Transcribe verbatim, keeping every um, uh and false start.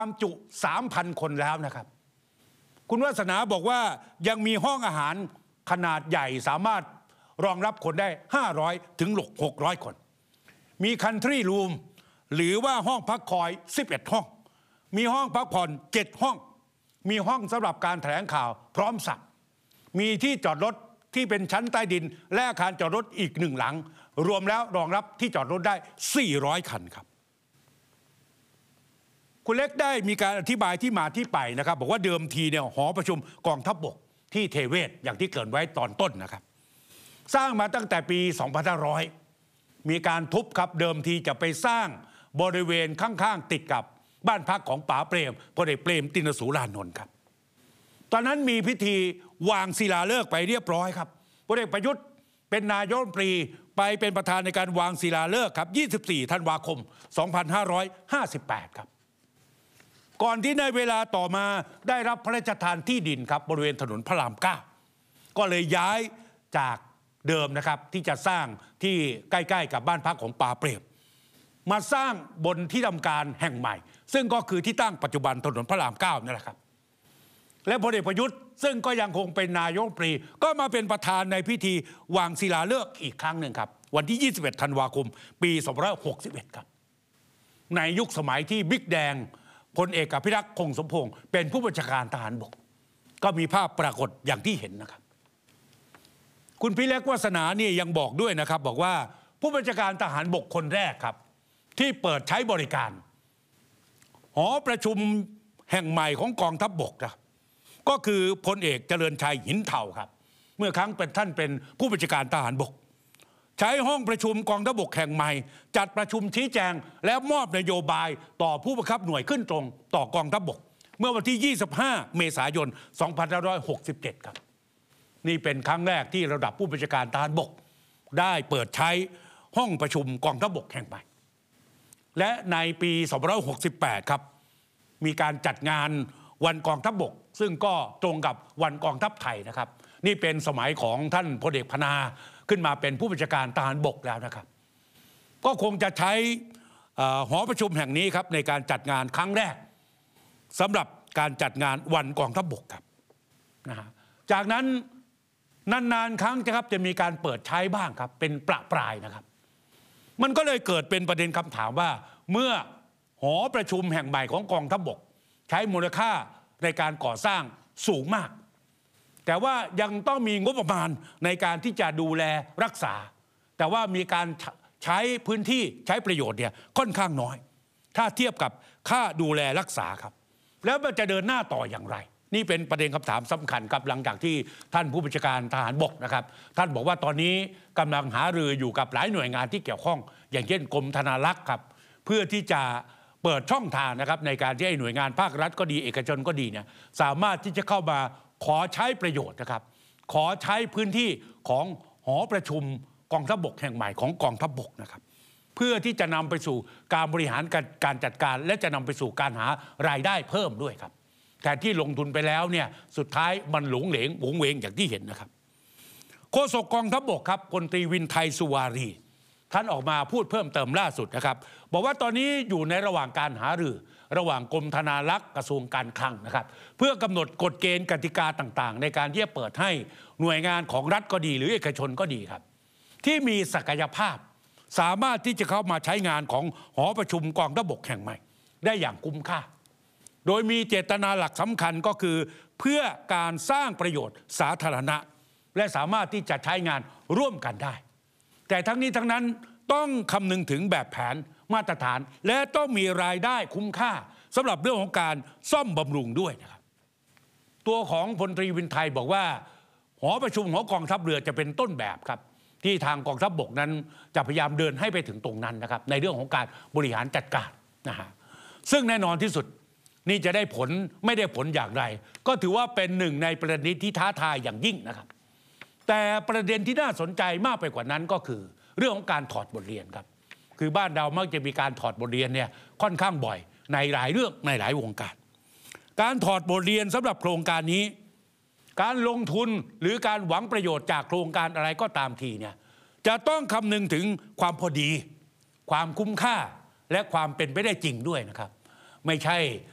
ความจุ สามพัน คนแล้วนะครับคุณวาสนาบอกว่ายังมีห้องอาหารขนาดใหญ่สามารถรองรับคนได้ห้าร้อยถึงหกร้อยคนมีคันทรีรูมหรือว่าห้องพักคอยสิบเอ็ดห้องมีห้องพักผ่อนเจ็ดห้องมีห้องสำหรับการแถลงข่าวพร้อมสับมีที่จอดรถที่เป็นชั้นใต้ดินและอาคารจอดรถอีกหนึ่งหลังรวมแล้วรองรับที่จอดรถได้สี่ร้อยคันครับคุณเล็กได้มีการอธิบายที่มาที่ไปนะครับบอกว่าเดิมทีเนี่ยหอประชุมกองทัพบกที่เทเวศอย่างที่เกริ่นไว้ตอนต้นนะครับสร้างมาตั้งแต่ปีสองพันห้าร้อยมีการทุบครับเดิมทีจะไปสร้างบริเวณข้างๆติดกับบ้านพักของป๋าเปรมพลเอกเปรมติณสูรานนท์ครับตอนนั้นมีพิธีวางศิลาฤกษ์ไปเรียบร้อยครับพลเอกประยุทธ์เป็นนายกรัฐมนตรีไปเป็นประธานในการวางศิลาฤกษ์ครับยี่สิบสี่ธันวาคมสองพันห้าร้อยห้าสิบแปดครับก่อนที่ในเวลาต่อมาได้รับพระราชทานที่ดินครับบริเวณถนนพระรามเก้าก็เลยย้ายจากเดิมนะครับที่จะสร้างที่ใกล้ๆกับบ้านพักของป๋าเปรมมาสร้างบนที่ทำการแห่งใหม่ซึ่งก็คือที่ตั้งปัจจุบันถนนพระรามเก้านั่นแหละครับและพลเอกประยุทธ์ซึ่งก็ยังคงเป็นนายกรัฐมนตรีก็มาเป็นประธานในพิธีวางศิลาฤกษ์อีกครั้งหนึ่งครับวันที่ยี่สิบเอ็ดธันวาคมปีสองพันห้าร้อยหกสิบเอ็ดครับในยุคสมัยที่บิ๊กแดงพลเอกอภิรักษ์คงสมพงษ์เป็นผู้บัญชาการทหารบกก็มีภาพปรากฏอย่างที่เห็นนะครับคุณพิเล็กวาสนานี่ยังบอกด้วยนะครับบอกว่าผู้บัญชาการทหารบกคนแรกครับที่เปิดใช้บริการหอประชุมแห่งใหม่ของกองทัพบกนะก็คือพลเอกเจริญชัยหินเถ่าครับเมื่อครั้งเป็นท่านเป็นผู้บัญชาการทหารบกใช้ห้องประชุมกองทัพบกแห่งใหม่จัดประชุมชี้แจงและมอบนโยบายต่อผู้บังคับหน่วยขึ้นตรงต่อกองทัพบกเมื่อวันที่ยี่สิบห้าเมษายนสองพันห้าร้อยหกสิบเจ็ดครับนี่เป็นครั้งแรกที่ระดับผู้บัญชาการทหารบกได้เปิดใช้ห้องประชุมกองทัพบกแห่งใหม่และในปีสองพันห้าร้อยหกสิบแปดครับมีการจัดงานวันกองทัพบกซึ่งก็ตรงกับวันกองทัพไทยนะครับนี่เป็นสมัยของท่านพลเอกพนาขึ้นมาเป็นผู้บัญชาการทหารบกแล้วนะครับก็คงจะใช้หอประชุมแห่งนี้ครับในการจัดงานครั้งแรกสำหรับการจัดงานวันกองทัพบกครับนะฮะจากนั้นนานๆครั้งนะครับจะมีการเปิดใช้บ้างครับเป็นประปรายนะครับมันก็เลยเกิดเป็นประเด็นคำถามว่าเมื่อหอประชุมแห่งใหม่ของกองทัพบกใช้มูลค่าในการก่อสร้างสูงมากแต่ว่ายังต้องมีงบประมาณในการที่จะดูแลรักษาแต่ว่ามีการใช้พื้นที่ใช้ประโยชน์เนี่ยค่อนข้างน้อยถ้าเทียบกับค่าดูแลรักษาครับแล้วมันจะเดินหน้าต่ออย่างไรนี่เป็นประเด็นคำถามสำคัญครับหลังจากที่ท่านผู้บัญชาการทหารบกนะครับท่านบอกว่าตอนนี้กำลังหารืออยู่กับหลายหน่วยงานที่เกี่ยวข้องอย่างเช่นกรมธนารักษ์ครับเพื่อที่จะเปิดช่องทางนะครับในการที่ให้หน่วยงานภาครัฐก็ดีเอกชนก็ดีเนี่ยสามารถที่จะเข้ามาขอใช้ประโยชน์นะครับขอใช้พื้นที่ของหอประชุมกองทัพบกแห่งใหม่ของกองทัพบกนะครับเพื่อที่จะนำไปสู่การบริหารการจัดการและจะนำไปสู่การหารายได้เพิ่มด้วยครับแต่ที่ลงทุนไปแล้วเนี่ยสุดท้ายมันหลงเหลงหวงเวงอย่างที่เห็นนะครับโฆษกกองทัพบกครับพลตรีวินไทยสุวารีท่านออกมาพูดเพิ่มเติมล่าสุดนะครับบอกว่าตอนนี้อยู่ในระหว่างการหารือระหว่างกรมธนารักษ์กระทรวงการคลังนะครับเพื่อกำหนดกฎเกณฑ์กติกาต่างๆในการที่จะเปิดให้หน่วยงานของรัฐก็ดีหรือเอกชนก็ดีครับที่มีศักยภาพสามารถที่จะเข้ามาใช้งานของหอประชุมกองทัพบกแห่งใหม่ได้อย่างคุ้มค่าโดยมีเจตนาหลักสำคัญก็คือเพื่อการสร้างประโยชน์สาธารณะและสามารถที่จะใช้งานร่วมกันได้แต่ทั้งนี้ทั้งนั้นต้องคำนึงถึงแบบแผนมาตรฐานและต้องมีรายได้คุ้มค่าสำหรับเรื่องของการซ่อมบำรุงด้วยนะครับตัวของพลตรีวินไทยบอกว่าหอประชุมของกองทัพเรือจะเป็นต้นแบบครับที่ทางกองทัพบกนั้นจะพยายามเดินให้ไปถึงตรงนั้นนะครับในเรื่องของการบริหารจัดการนะฮะซึ่งแน่นอนที่สุดนี่จะได้ผลไม่ได้ผลอย่างไรก็ถือว่าเป็นหนึ่งในประเด็นที่ท้าทายอย่างยิ่งนะครับแต่ประเด็นที่น่าสนใจมากไปกว่านั้นก็คือเรื่องของการถอดบทเรียนครับคือบ้านเรามักจะมีการถอดบทเรียนเนี่ยค่อนข้างบ่อยในหลายเรื่องในหลายวงการการถอดบทเรียนสำหรับโครงการนี้การลงทุนหรือการหวังประโยชน์จากโครงการอะไรก็ตามทีเนี่ยจะต้องคำนึงถึงความพอดีความคุ้มค่าและความเป็นไปได้จริงด้วยนะครับไม่ใช่